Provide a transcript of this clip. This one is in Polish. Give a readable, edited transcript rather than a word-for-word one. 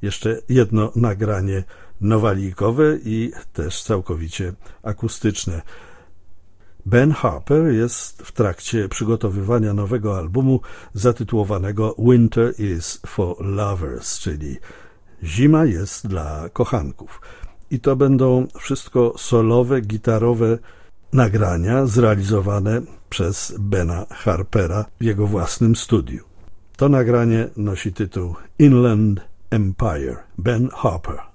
jeszcze jedno nagranie nowalikowe i też całkowicie akustyczne. Ben Harper jest w trakcie przygotowywania nowego albumu zatytułowanego Winter is for Lovers, czyli Zima jest dla kochanków. I to będą wszystko solowe, gitarowe nagrania zrealizowane przez Bena Harpera w jego własnym studiu. To nagranie nosi tytuł Inland Empire. Ben Harper.